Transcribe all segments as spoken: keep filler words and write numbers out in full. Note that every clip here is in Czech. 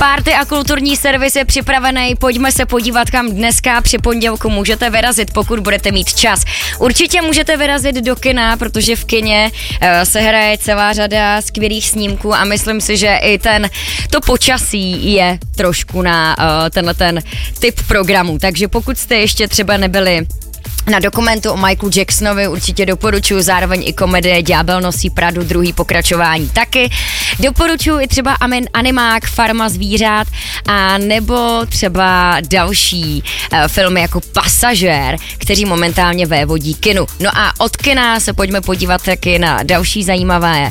Party a kulturní servis je připravený, pojďme se podívat, kam dneska při pondělku můžete vyrazit, pokud budete mít čas. Určitě můžete vyrazit do kina, protože v kině uh, se hraje celá řada skvělých snímků a myslím si, že i ten, to počasí je trošku na uh, tenhle ten typ programu, takže pokud jste ještě třeba nebyli na dokumentu o Michaelu Jacksonovi, určitě doporučuji, zároveň i komedie Ďábel nosí Pradu, druhý pokračování taky. Doporučuji i třeba animák Farma zvířat a nebo třeba další uh, filmy jako Pasažér, kteří momentálně vévodí kinu. No a od kina se pojďme podívat taky na další zajímavé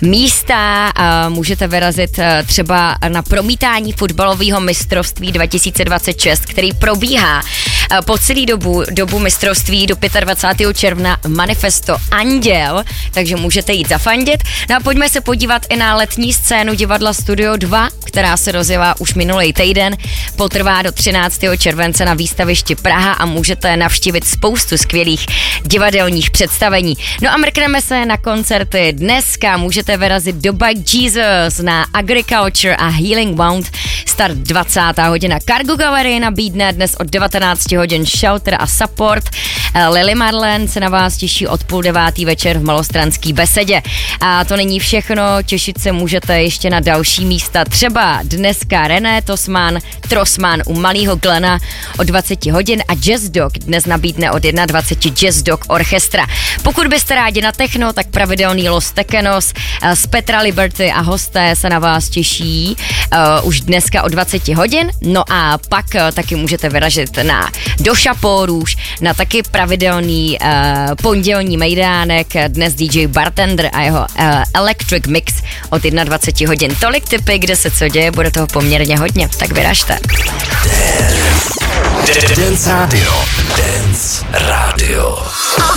místa. Uh, můžete vyrazit uh, třeba na promítání fotbalového mistrovství dva tisíce dvacet šest, který probíhá uh, po celý dobu, dobu mistrovství do dvacátého pátého června Manifesto Anděl, takže můžete jít zafandit. No a pojďme se podívat i na letní scénu divadla Studio dva, která se rozjela už minulý týden, potrvá do třináctého července na výstavišti Praha a můžete navštívit spoustu skvělých divadelních představení. No a mrkneme se na koncerty. Dneska můžete vyrazit do Bike Jesus na Agriculture a Healing Wound, start dvacátá hodina. Cargo Gallery nabídne dnes od devatenácti hodin Shelter a Support. Lily Marlen se na vás těší od půl devátý večer v Malostranský besedě. A to není všechno, těšit se můžete ještě na další místa. Třeba dneska René Tosman, Trosman u Malýho Glena od dvacet hodin a Jazz Dog dnes nabídne od dvacet jedna Jazz Dog Orchestra. Pokud byste rádi na techno, tak pravidelný Los Tekenos z Petra Liberty a hosté se na vás těší uh, už dneska od dvacet hodin. No a pak uh, taky můžete vyražit na do Chapeau Rouge, na taky pravidelný uh, pondělní mejdánek, dnes D J Bartender a jeho uh, Electric Mix od dvacet jedna hodin. Tolik tipy, kde se co děje, bude toho poměrně hodně, tak vyražte. Dance Radio. Dance Radio.